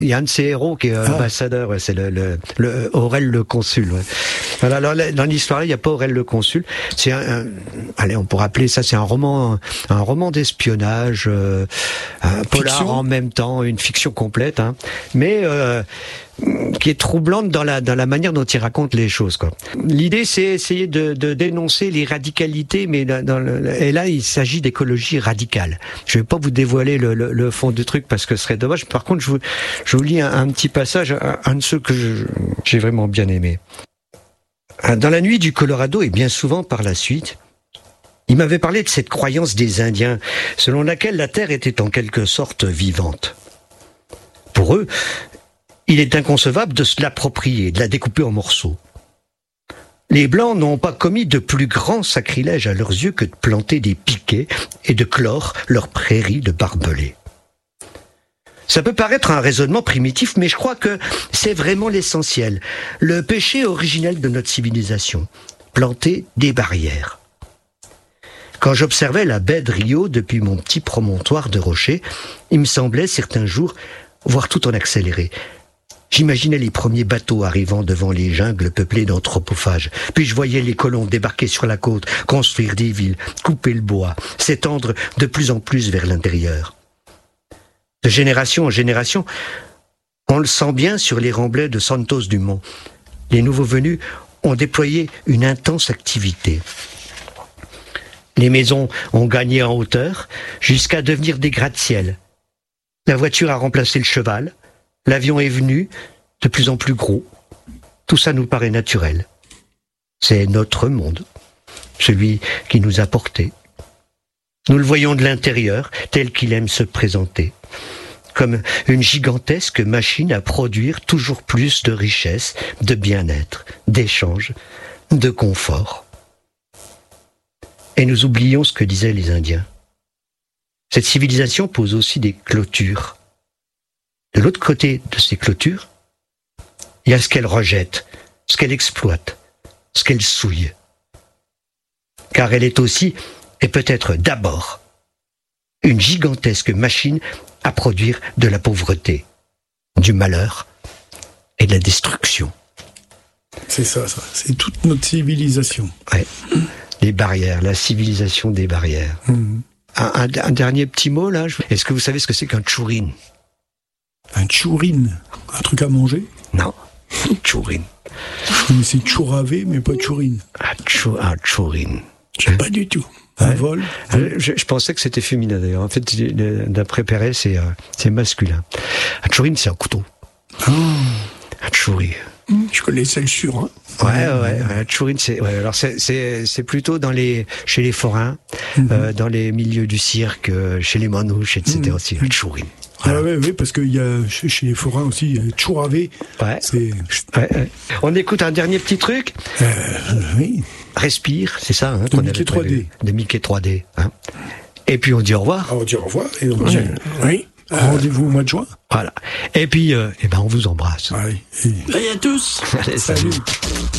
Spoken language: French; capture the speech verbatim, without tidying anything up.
Il y a un de ses héros qui est ah. ambassadeur, ouais, c'est le, le, le Aurel le Consul. Ouais. Voilà, alors, dans l'histoire, il n'y a pas Aurel le Consul. C'est un, un, allez, on pourrait appeler ça, c'est un roman, un roman d'espionnage, euh, un polar fiction. En même temps, une fiction complète, hein, mais euh, qui est troublante dans la dans la manière dont il raconte les choses, quoi. L'idée, c'est essayer de, de dénoncer les radicalités, mais dans le, et là, il s'agit d'écologie radicale. Je vais pas vous dévoiler le, le, le fond du truc parce que ce serait dommage. Par contre, je vous je vous lis un, un petit passage, un, un de ceux que je, j'ai vraiment bien aimé. Dans la nuit du Colorado et bien souvent par la suite, il m'avait parlé de cette croyance des Indiens, selon laquelle la Terre était en quelque sorte vivante. Pour eux, il est inconcevable de se l'approprier, de la découper en morceaux. Les Blancs n'ont pas commis de plus grand sacrilège à leurs yeux que de planter des piquets et de clore leurs prairies de barbelés. Ça peut paraître un raisonnement primitif, mais je crois que c'est vraiment l'essentiel. Le péché originel de notre civilisation, planter des barrières. Quand j'observais la baie de Rio depuis mon petit promontoire de rochers, il me semblait certains jours voir tout en accéléré. J'imaginais les premiers bateaux arrivant devant les jungles peuplées d'anthropophages. Puis je voyais les colons débarquer sur la côte, construire des villes, couper le bois, s'étendre de plus en plus vers l'intérieur. De génération en génération, on le sent bien sur les remblais de Santos Dumont. Les nouveaux venus ont déployé une intense activité. Les maisons ont gagné en hauteur jusqu'à devenir des gratte-ciel. La voiture a remplacé le cheval. L'avion est venu de plus en plus gros. Tout ça nous paraît naturel. C'est notre monde, celui qui nous a portés. Nous le voyons de l'intérieur, tel qu'il aime se présenter, comme une gigantesque machine à produire toujours plus de richesse, de bien-être, d'échange, de confort. Et nous oublions ce que disaient les Indiens. Cette civilisation pose aussi des clôtures. De l'autre côté de ces clôtures, il y a ce qu'elle rejette, ce qu'elle exploite, ce qu'elle souille. Car elle est aussi, et peut-être d'abord, une gigantesque machine à produire de la pauvreté, du malheur et de la destruction. C'est ça, ça. C'est toute notre civilisation. Ouais. Les barrières, la civilisation des barrières. Mmh. Un, un, un dernier petit mot, là. Est-ce que vous savez ce que c'est qu'un tchourin? Un tchourin? Un truc à manger? Non, tchourin. Je connaissais tchouravé, mais pas tchourin. Un, tchou, un tchourin. Je sais pas du tout. Un ouais. vol, vol. Je, je pensais que c'était féminin, d'ailleurs. En fait, d'après Perret, c'est, c'est masculin. Un tchourin, c'est un couteau. Oh. Un tchouri. Je connaissais le surin. Ouais, ouais, ouais. Tchourin, c'est, ouais, alors c'est, c'est, c'est plutôt dans les, chez les forains, mm-hmm. euh, dans les milieux du cirque, chez les manouches, et cetera. Mm-hmm. Aussi, le tchourin. Voilà. Ah ouais, ouais, parce qu'il y a chez, chez les forains aussi, tchouravé. Ouais. C'est... Ouais, ouais. On écoute un dernier petit truc. Euh, oui. Respire, c'est ça, hein, de Mickey trois D. De Mickey trois D. Hein. Et puis on dit au revoir. Ah, on dit au revoir et on dit oui. Euh, rendez-vous au mois de juin. Voilà. Et puis, euh, eh ben, on vous embrasse. Allez. Et... Allez à tous. Allez, salut. salut.